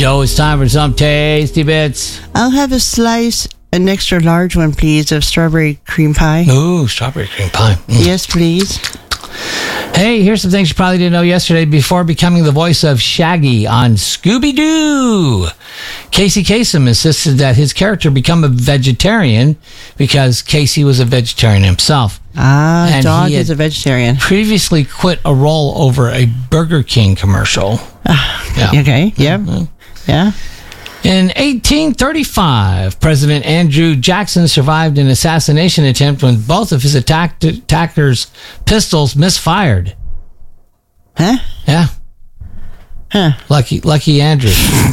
Yo, it's time for some tasty bits. I'll have a slice, an extra large one, please, of strawberry cream pie. Ooh, strawberry cream pie. Yes, please. Hey, here's some things you probably didn't know yesterday before becoming the voice of Shaggy on Scooby-Doo. Casey Kasem insisted that his character become a vegetarian because Casey was a vegetarian himself. And dog is a vegetarian. Previously quit a role over a Burger King commercial. Yeah. Okay, yep. Yeah. In 1835, President Andrew Jackson survived an assassination attempt when both of his attackers' pistols misfired. Huh? Yeah. Huh. Lucky Andrew.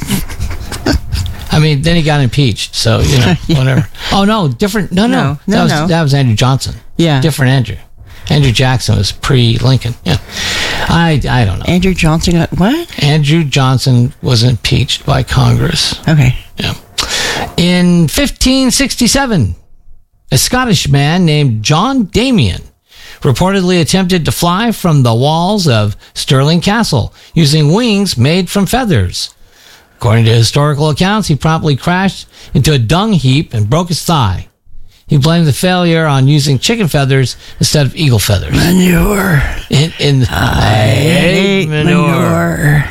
I mean, then he got impeached, so, Yeah. whatever. Oh, no, different. No. That was Andrew Johnson. Yeah. Different Andrew. Andrew Jackson was pre-Lincoln. Yeah. I don't know. Andrew Johnson got what? Andrew Johnson was impeached by Congress. Okay. Yeah. In 1567, a Scottish man named John Damien reportedly attempted to fly from the walls of Stirling Castle using wings made from feathers. According to historical accounts, he promptly crashed into a dung heap and broke his thigh. He blamed the failure on using chicken feathers instead of eagle feathers. Manure. I hate manure.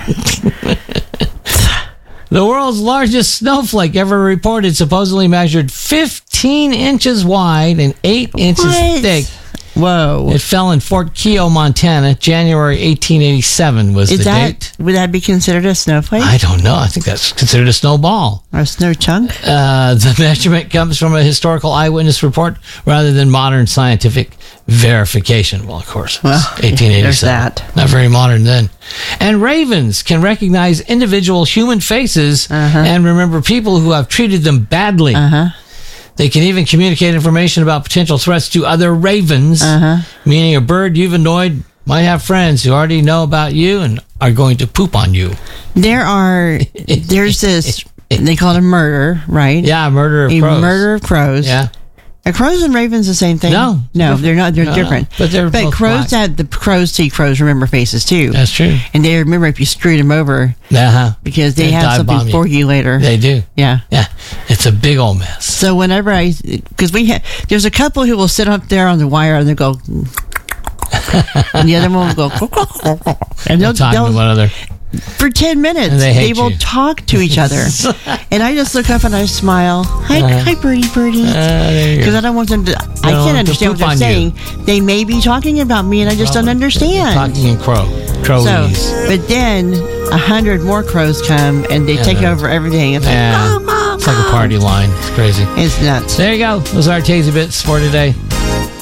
The world's largest snowflake ever reported supposedly measured 15 inches wide and 8 inches thick. Whoa. It fell in Fort Keogh, Montana, January 1887 was the date. Would that be considered a snowflake? I don't know. I think that's considered a snowball. Or a snow chunk? The measurement comes from a historical eyewitness report rather than modern scientific verification. Well, of course, well, 1887. There's that. Not very modern then. And ravens can recognize individual human faces and remember people who have treated them badly. They can even communicate information about potential threats to other ravens, meaning a bird you've annoyed might have friends who already know about you and are going to poop on you. There's this, they call it a murder, right? Yeah, a murder of crows. A murder of crows. Yeah. Are crows and ravens the same thing? No, they're not. They're different. But they're both crows black. crows see crows remember faces too. That's true. And they remember if you screwed them over because they have dive bomb something for you later. They do. Yeah. Yeah. It's a big old mess. So whenever because there's a couple who will sit up there on the wire and they'll go, and the other one will go, and they'll talk to one another. For 10 minutes, and they will talk to each other. And I just look up and I smile. Hi, birdie. Because I don't want them to... I can't understand what they're saying. They may be talking about me and I just don't understand. Talking in crowlese. So, but then 100 more crows come and they take over everything. It's it's like a party line. It's crazy. It's nuts. There you go. Those are our tasty bits for today.